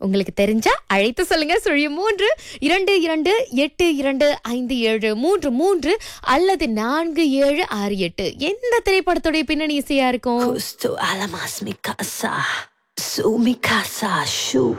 உங்களுக்கு தெரிஞ்சா அழைத்து சொல்லுங்க. 3 2 2 8 2 5 7 3 3 அல்லது 4768. எந்த திரைப்படத்துடைய பின்னணி இசையா இருக்கும்? Justo a la más mi casa, su mi casa, shu.